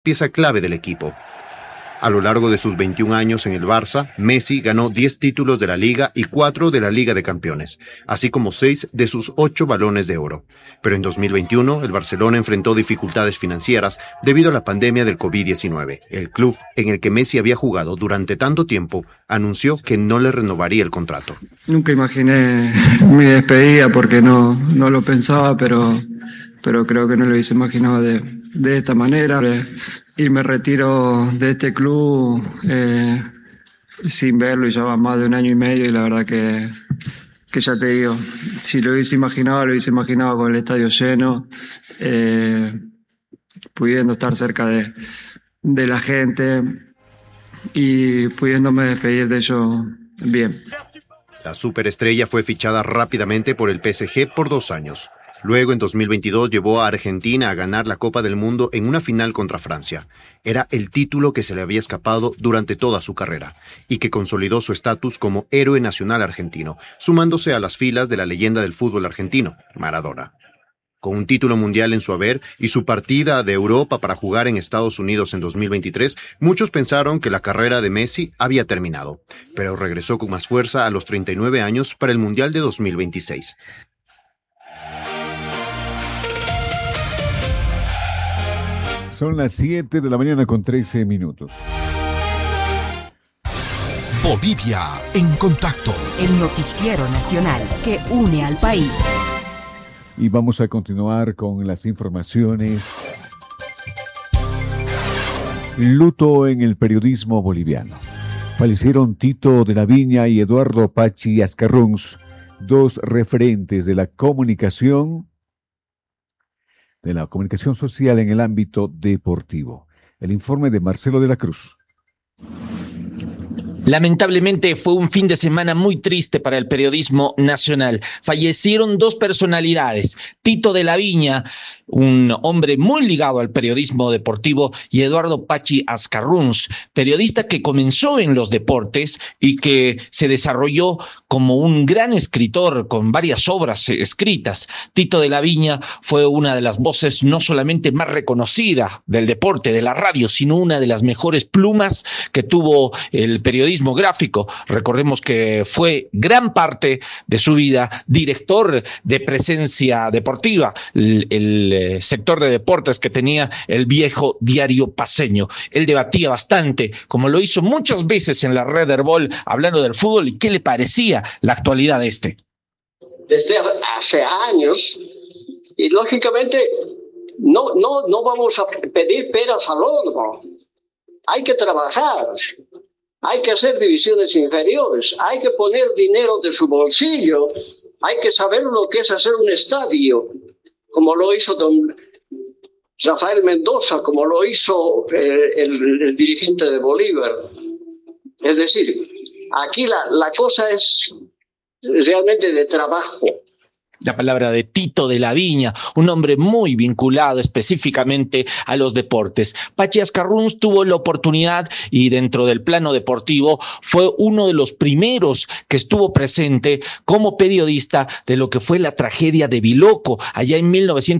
pieza clave del equipo. A lo largo de sus 21 años en el Barça, Messi ganó 10 títulos de la Liga y 4 de la Liga de Campeones, así como 6 de sus 8 balones de oro. Pero en 2021, el Barcelona enfrentó dificultades financieras debido a la pandemia del COVID-19. El club, en el que Messi había jugado durante tanto tiempo, anunció que no le renovaría el contrato. Nunca imaginé mi despedida porque no lo pensaba, pero creo que no lo hubiese imaginado de esta manera. Y me retiro de este club sin verlo, y ya va más de 1 año y medio, y la verdad que ya te digo, si lo hubiese imaginado con el estadio lleno, pudiendo estar cerca de la gente y pudiéndome despedir de ellos bien. La superestrella fue fichada rápidamente por el PSG por 2 años. Luego, en 2022, llevó a Argentina a ganar la Copa del Mundo en una final contra Francia. Era el título que se le había escapado durante toda su carrera y que consolidó su estatus como héroe nacional argentino, sumándose a las filas de la leyenda del fútbol argentino, Maradona. Con un título mundial en su haber y su partida de Europa para jugar en Estados Unidos en 2023, muchos pensaron que la carrera de Messi había terminado, pero regresó con más fuerza a los 39 años para el Mundial de 2026. Son las 7 de la mañana con 13 minutos. Bolivia en contacto. El noticiero nacional que une al país. Y vamos a continuar con las informaciones. Luto en el periodismo boliviano. Fallecieron Tito de la Viña y Eduardo Pachi Ascarruns, 2 referentes de la comunicación social en el ámbito deportivo. El informe de Marcelo de la Cruz. Lamentablemente fue un fin de semana muy triste para el periodismo nacional. Fallecieron 2 personalidades, Tito de la Viña, un hombre muy ligado al periodismo deportivo, y Eduardo Pachi Ascarruns, periodista que comenzó en los deportes y que se desarrolló como un gran escritor con varias obras escritas. Tito de la Viña fue una de las voces no solamente más reconocida del deporte, de la radio, sino una de las mejores plumas que tuvo el periodismo gráfico. Recordemos que fue gran parte de su vida director de Presencia Deportiva, el sector de deportes que tenía el viejo diario paceño. Él debatía bastante, como lo hizo muchas veces en la red Herbol, hablando del fútbol y qué le parecía la actualidad de este. Desde hace años, y lógicamente no vamos a pedir peras al horno. Hay que trabajar. Hay que hacer divisiones inferiores, hay que poner dinero de su bolsillo, hay que saber lo que es hacer un estadio, como lo hizo don Rafael Mendoza, como lo hizo el dirigente de Bolívar. Es decir, aquí la cosa es realmente de trabajo. La palabra de Tito de la Viña, un hombre muy vinculado específicamente a los deportes. Pachi Ascarruns tuvo la oportunidad y dentro del plano deportivo fue uno de los primeros que estuvo presente como periodista de lo que fue la tragedia de Biloco allá en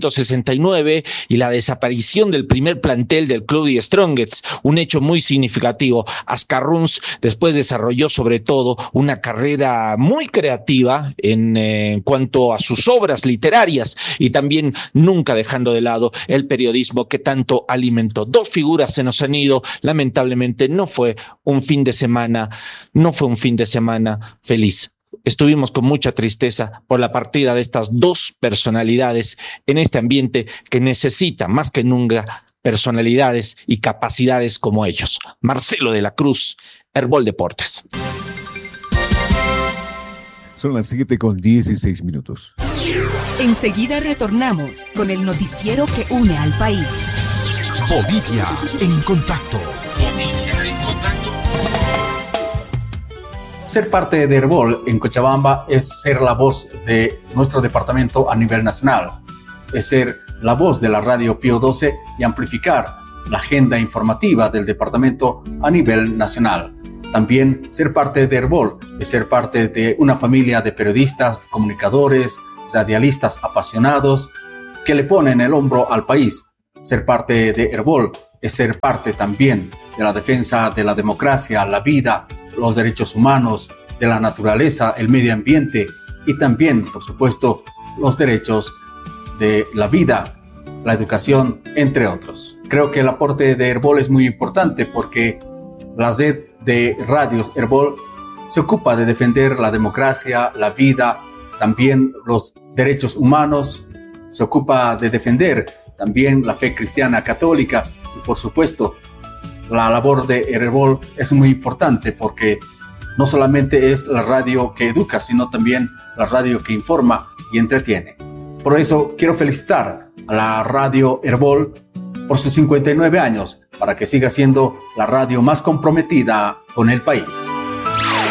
1969 y la desaparición del primer plantel del Club de Strongets, un hecho muy significativo. Ascarruns después desarrolló sobre todo una carrera muy creativa en cuanto a sus obras literarias y también nunca dejando de lado el periodismo que tanto alimentó. 2 figuras se nos han ido, lamentablemente no fue un fin de semana feliz. Estuvimos con mucha tristeza por la partida de estas 2 personalidades en este ambiente que necesita más que nunca personalidades y capacidades como ellos. Marcelo de la Cruz, Herbol Deportes. Son las 7 con 16 minutos. Enseguida retornamos con el noticiero que une al país. Bolivia en contacto. Bolivia en contacto. Ser parte de Herbol en Cochabamba es ser la voz de nuestro departamento a nivel nacional. Es ser la voz de la radio Pío 12 y amplificar la agenda informativa del departamento a nivel nacional. También ser parte de Herbol es ser parte de una familia de periodistas, comunicadores, radialistas apasionados que le ponen el hombro al país. Ser parte de Herbol es ser parte también de la defensa de la democracia, la vida, los derechos humanos, de la naturaleza, el medio ambiente y también, por supuesto, los derechos de la vida, la educación, entre otros. Creo que el aporte de Herbol es muy importante porque la red de radios Herbol se ocupa de defender la democracia, la vida, también los derechos humanos, se ocupa de defender también la fe cristiana católica y, por supuesto, la labor de Herbol es muy importante porque no solamente es la radio que educa, sino también la radio que informa y entretiene. Por eso quiero felicitar a la radio Herbol por sus 59 años para que siga siendo la radio más comprometida con el país.